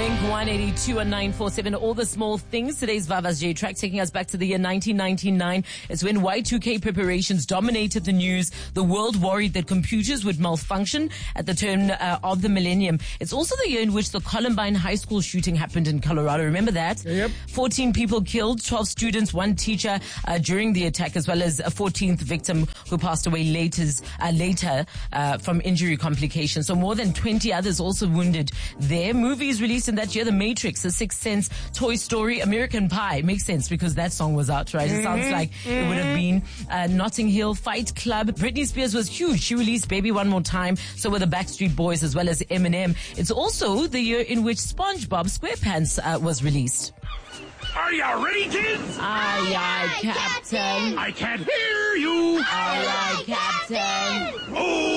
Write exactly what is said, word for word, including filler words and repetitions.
Blink one eighty-two and nine four seven, all the small things. Today's Vava's J track taking us back to the year nineteen ninety-nine. It's when Y two K preparations dominated the news. The world worried that computers would malfunction at the turn uh, of the millennium. It's also the year in which the Columbine High School shooting happened in Colorado. Remember that? Yep. fourteen people killed, twelve students, one teacher uh, during the attack, as well as a fourteenth victim who passed away later, uh, later uh, from injury complications. So more than twenty others also wounded there. Movies released in that year: The Matrix, The Sixth Sense, Toy Story, American Pie. Makes sense because that song was out, right? It sounds like it would have been uh, Notting Hill, Fight Club. Britney Spears was huge. She released Baby One More Time. So were the Backstreet Boys as well as Eminem. It's also the year in which SpongeBob SquarePants uh, was released. Are you ready, kids? Aye, aye, Captain. I can't hear you. Aye, aye, Captain. Oh.